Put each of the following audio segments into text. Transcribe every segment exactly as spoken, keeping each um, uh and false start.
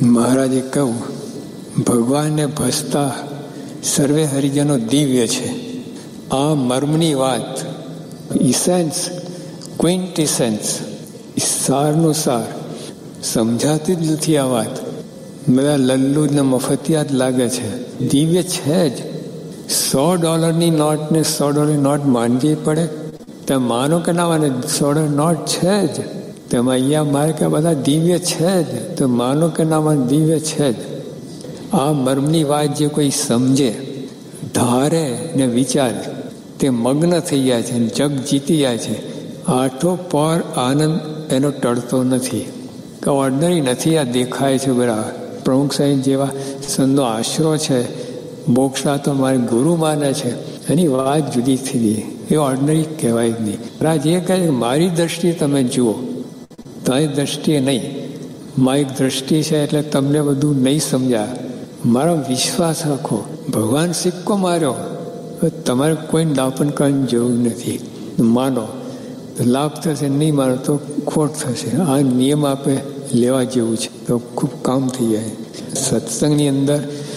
મહારાજે કહ્યું, ભગવાનને ભસતા સર્વે હરિજનો દિવ્ય છે. આ મર્મની વાત, ઇસેન્સ, ક્વિન્ટિસેન્સ, સારનું સાર સમજાતી જ નથી. આ વાત બધા લલ્લુ ને મફતિયા જ લાગે છે. દિવ્ય છે જ. સો ડોલરની નોટ ને સો ડોલરની નોટ માનવી પડે? તમે માનો કે ના માને, સો ડોલર નોટ છે જ. તમે અહીંયા મારે કે બધા દિવ્ય છે જ, તો માનો કે ના માને, દિવ્ય છે જ. આ મર્મની વાત જે કોઈ સમજે, ધારે ને વિચારે, તે મગ્ન થઈ જાય છે, જગ જીતી જાય છે. આઠો પર આનંદ એનો ટળતો નથી. કે ઓર્ડનરી નથી. આ દેખાય છે બરાબર. પ્રમુખ સાહેબ જેવા સંતનો આશરો છે, મોક્ષા તો મારે ગુરુ માને છે, એની વાત જુદી થઈ ગઈ. એ ઓર્ડનરી કહેવાય જ નહીં. રાજ એ કહે કે મારી દ્રષ્ટિએ તમે જુઓ, તારી દ્રષ્ટિએ નહીં. મારી દ્રષ્ટિ છે એટલે તમને બધું નહીં સમજાય. મારો વિશ્વાસ રાખો. ભગવાન સિક્કો માર્યો, તમારે કોઈ દાપન કરવાની જરૂર નથી. માનો તો લાભ થશે, નહીં માનો તો ખોટ થશે. આ નિયમ આપે લેવા જેવું છે તો ખૂબ કામ થઈ જાય. સત્સંગની અંદર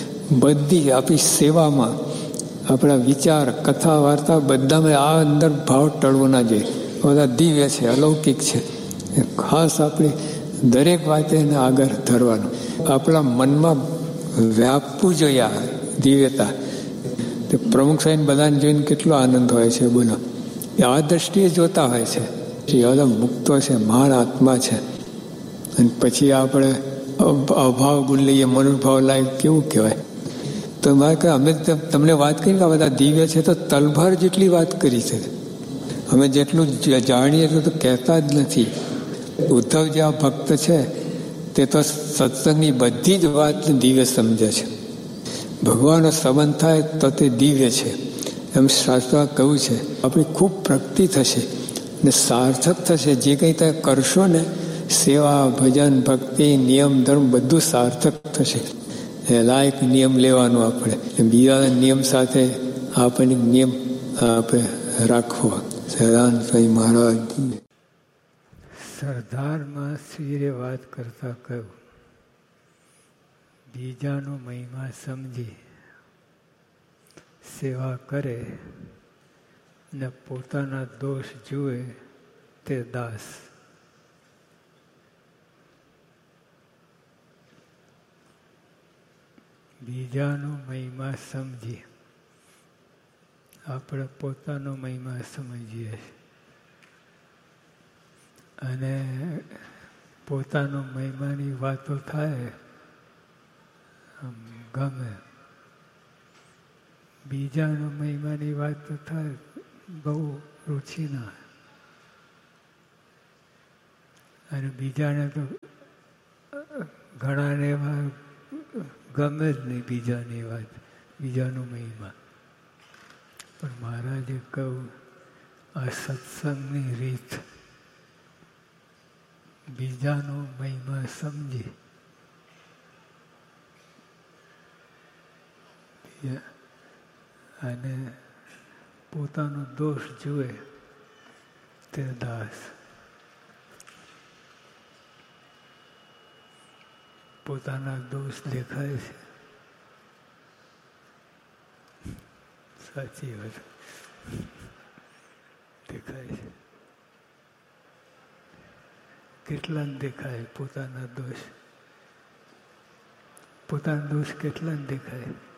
બધી આપણી સેવામાં, આપણા વિચાર, કથા, વાર્તા બધામાં આ અંદર ભાવ ટળવો ના જોઈએ. બધા દિવ્ય છે, અલૌકિક છે. ખાસ આપણે દરેક વાતે એને આગળ ધરવાનું. આપણા મનમાં વ્યાપવું જોઈએ આ દિવ્યતા. તે પ્રમુખ સાહેબ બધાને જોઈને કેટલો આનંદ હોય છે. બોલો, આ દ્રષ્ટિએ જોતા હોય છે. બધા મુક્તો છે, મહાન આત્મા છે. અને પછી આપણે અભાવ બોલી લઈએ, મનોભાવ લાયક કેવું કહેવાય. તો મારે કહે, અમે તમને વાત કરી કે આ બધા દિવ્ય છે, તો તલભાર જેટલી વાત કરી છે. અમે જેટલું જાણીએ એટલું તો કહેતા જ નથી. ઉદ્ધવ જે આ ભક્ત છે તે તો સત્સંગની બધી જ વાત દિવ્ય સમજે છે. ભગવાનનો સંબંધ થાય તો તે દિવ્ય છે એમ શાસ્ત્રમાં કહ્યું છે. આપણી ખૂબ પ્રગતિ થશે ને સાર્થક થશે. જે કંઈ તમે કરશો ને, સેવા, ભજન, ભક્તિ, નિયમ, ધર્મ બધું સાર્થક થશે. એ લાયક નિયમ લેવાનો આપણે. બીજા નિયમ સાથે આપણને નિયમ આપણે રાખવો. સદાન સ્વામી મહારાજ સરદારમાં શ્રીએ વાત કરતા કહ્યું, બીજાનો મહિમા સમજી સેવા કરે ને પોતાના દોષ જુએ તે દાસ. બીજાનો મહિમા સમજી આપણે પોતાનો મહિમા સમજીએ અને પોતાનો મહિમાની વાતો થાય ગમે, બીજાનો મહિમાની વાતો થાય બહુ રુચિ ના. અને બીજાને તો ઘણાને એવા ગમે જ નહીં બીજાની વાત, બીજાનો મહિમા. પણ મહારાજે કહ્યું, આ સત્સંગની રીત, બીજાનો મહિમા સમજી અને પોતાનો દોષ જુએ તે દાસ. પોતાના દોષ દેખાય છે, સાચી વાત દેખાય છે. કેટલાને દેખાય પોતાના દોષ? પોતાના દોષ કેટલાને દેખાય?